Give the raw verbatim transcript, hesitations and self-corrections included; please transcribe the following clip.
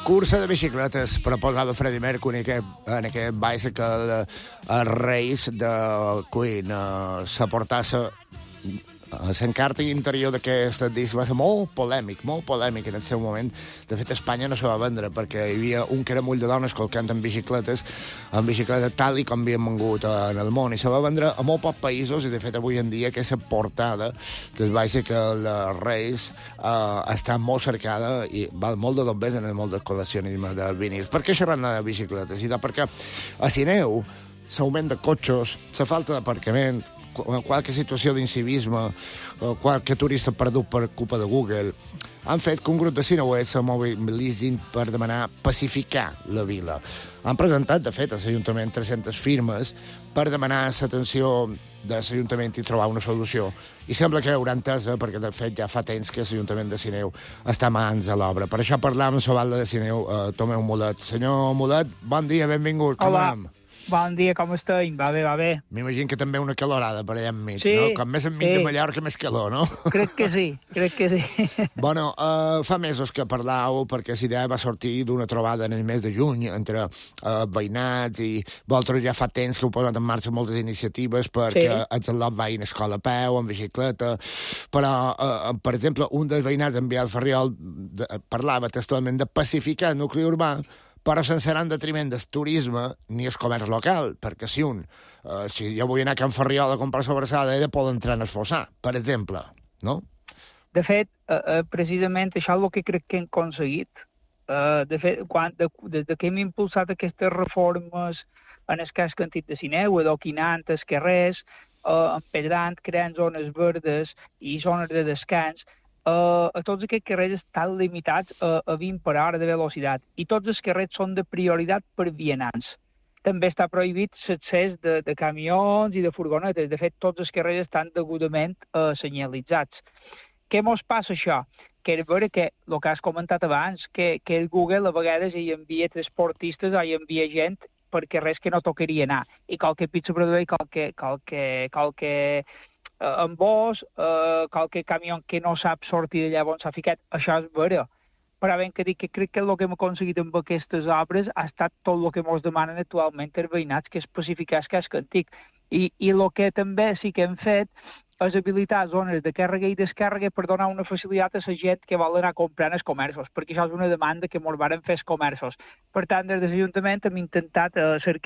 cursa de bicicletes proposada Freddie Mercury en aquest, en aquest bicycle a Reis de Queen. Uh, la portassa l'encarta interior d'aquest disc va ser molt polèmic, molt polèmic en el seu moment. De fet, a Espanya no se va vendre perquè hi havia un caramull de dones colcant en bicicletes, en bicicletes tal i com havien vengut en el món, i se va vendre a molt pocs països, i de fet avui en dia aquesta portada del bicycle Reis uh, està molt cercada i val molt de dobbers en molt de col·leccionisme de vinils. Per què xerrant de bicicletes? I de perquè a Sineu l'augment de cotxes, la falta d'aparcament, qualque situació d'incivisme, qualque turista perdut per culpa de Google, han fet que un grup de sineuets se mobilitzin per demanar pacificar la vila. Han presentat, de fet, a l'Ajuntament tres-centes firmes per demanar l'atenció de l'Ajuntament i trobar una solució. I sembla que hi haurà entesa, perquè de fet ja fa temps que l'Ajuntament de Sineu està mans a l'obra. Per això parlam amb l'alcalde de Sineu, eh, Tomeu Mulet. Senyor Mulet, bon dia, benvingut. Com Hola. anem? Bon dia, com estem? Va bé, va bé. M'imagino que també una calorada per allà enmig, sí, no? Com més enmig sí. de Mallorca, més calor, no? Crec que sí, crec que sí. Bueno, uh, fa mesos que parlàveu, perquè la idea va sortir d'una trobada en el mes de juny entre uh, veïnats, i vosaltres ja fa temps que heu posat en marxa moltes iniciatives perquè sí. els al·lots vagin a escola a peu, en bicicleta, però, uh, per exemple, un dels veïnats en Biel Ferriol de, parlava textualment de pacificar el nucli urbà, però sense anar en detriment del turisme ni el comerç local, perquè si un, uh, si jo vull anar a Can Ferriol a comprar sobrassada, ella pot entrar en el Fossar, per exemple, no? De fet, uh, uh, precisament això és el que crec que hem aconseguit. Uh, de fet, quan, de, des de que hem impulsat aquestes reformes en el cas cantit de Sineu, adoquinant els carrers, uh, empedrant, creant zones verdes i zones de descans, Uh, a tots aquests carrers estan limitats a, a vint per hora de velocitat i tots els carrers són de prioritat per vianants. També està prohibit l'accés de, de camions i de furgonetes. De fet, tots els carrers estan degudament uh, senyalitzats. Què mos passa això? Que és veure que, el que has comentat abans, que, que el Google a vegades hi envia transportistes o hi envia gent per carrers que no tocaria anar. I qualque pizza produeix, qualque... qualque, qualque amb vos, eh, qualque camió que no sap sortir d'allà on s'ha ficat, això és vera. Però ben que dic que crec que el que hem aconseguit amb aquestes obres ha estat tot el que ens demanen actualment els veïnats, que és pacificar el casc antic. I, i el que també sí que hem fet és habilitar zones de càrrega i descàrrega per donar una facilitat a la gent que vol anar comprant els comerços, perquè això és una demanda que ens varen fer els comerços. Per tant, des de l'Ajuntament hem intentat eh, cercar